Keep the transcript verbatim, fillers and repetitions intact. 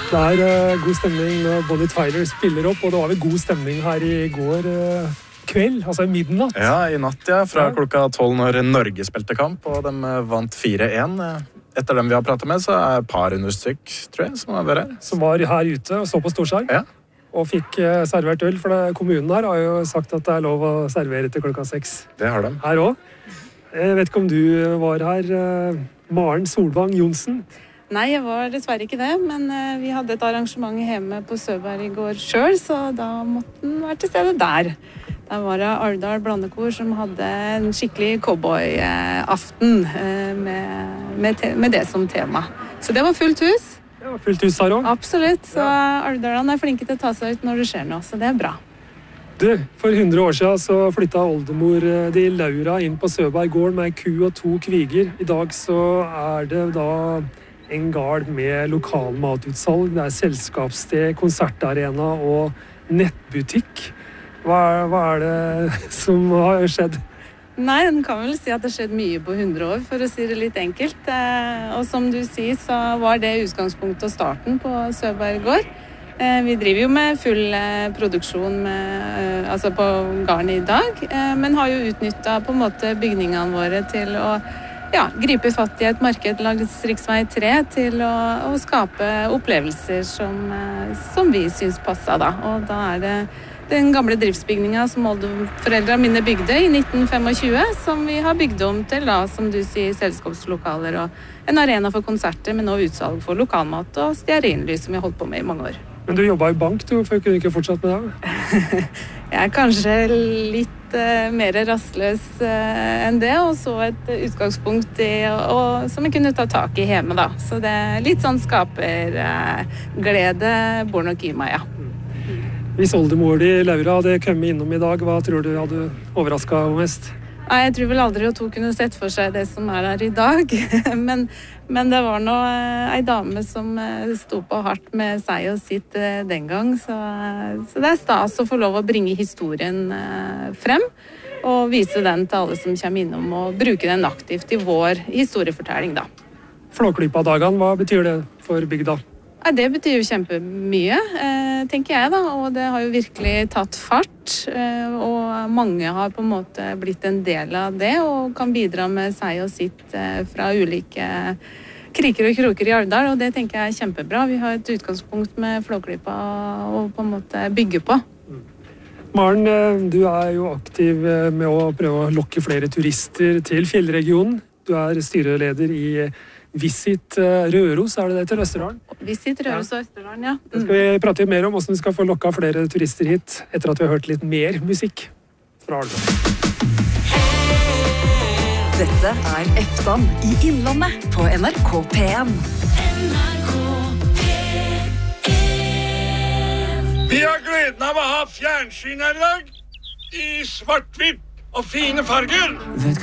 Det er uh, god stemning når Bonnie Tyler spiller opp, og det var vel god stemning her i går uh, kveld, altså i midnatt. Ja, i natt, ja. Fra ja. klokka tolv når Norge spilte kamp, og de vant fire én. Etter dem vi har pratet med, så er par under stykk, tror jeg, som har vært her. Som var her ute og så på storskjerm. Ja. Og fikk uh, servert øl, for det, kommunen her har jo sagt at det er lov å servere til klokka seks. Det har de. Her også. Jeg vet ikke om du var her, uh, Maren Solvang Johnsen. Nei, jeg var dessverre ikke det, men uh, vi hadde et arrangement hjemme på Søberg i går selv, så da måtte den være til stede der. Der var det Alvdal Blandekor som hadde en skikkelig cowboy-aften uh, med, med, med det som tema. Så det var fullt hus. Det var fullt hus her også. Absolutt, så ja. Alvdalene er flinke til å ta seg ut når det skjer noe, så det er bra. Du, for hundre år siden så flyttet oldemor de Laura inn på Søberg gård med ku og to kviger. I dag så er det da en gard med lokal matutsalg, det er selskapssted, konsertarena og nettbutikk. Hva, hva er det som har skjedd? Nei, den kan vel si at det har skjedd mye på hundre år, for å si det litt enkelt. Og som du sier, så var det utgangspunktet og starten på Søberg gård. Vi driver jo med full produksjon med, altså på garden i dag, men har jo utnyttet på en måte bygningene våre til å Ja, gripe fatt i et marked langs riksvei tre til å, å skape opplevelser som, som vi synes passet da. Og da er det den gamle driftsbygningen som oldeforeldrene mine bygde i nitten tjuefem, som vi har bygd om til da, som du sier, selskapslokaler og en arena for konserter, men også utsalg for lokalmat og stearinlys som vi har holdt på med i mange år. Men du jobbet i bank, du, for kunne ikke fortsatt med det? Jeg er kanskje litt uh, mer rastløs uh, enn det, og så et utgangspunkt i, og, som jeg kunne ta tak i hjemme da. Så det er litt sånn skaper uh, glede, bor nok i meg, ja. Hvis oldemor di, Laura, hadde kommet innom i dag, hva tror du hadde overrasket henne mest? Nei, jeg tror vel aldri at hun kunne sett for seg det som er her i dag, men, men det var nå uh, en dame som uh, sto på hardt med seg og sitt uh, den gang, så, så det er stas å få lov å bringe historien uh, frem, og vise den til alle som kommer innom, og bruke den aktivt i vår historiefortelling da. Flåklypa-dagene, hva betyr det for bygda? Ja, det betyr jo kjempemye, eh, tenker jeg da, og det har jo virkelig tatt fart, eh, og mange har på en måte blitt en del av det, og kan bidra med seg og sitt eh, fra ulike kriker og kroker i Alvdal, og det tenker jeg er kjempebra. Vi har et utgangspunkt med Flåklypa å på en måte bygge på. Maren, du er jo aktiv med å prøve å lokke flere turister til fjellregionen. Du er styreleder i Visit Røros, er det det til Østerdalen? Visit Røros og Østerdalen, ja. Mm. Det skal vi prate mer om hvordan vi skal få lokket flere turister hit, etter at vi har hørt litt mer musikk fra Alvdal. Dette er Eftan i Innlandet på N R K P en. N R K P en. Vi har gleden av å ha fjernsyn her i dag, i svart-hvitt og fine farger.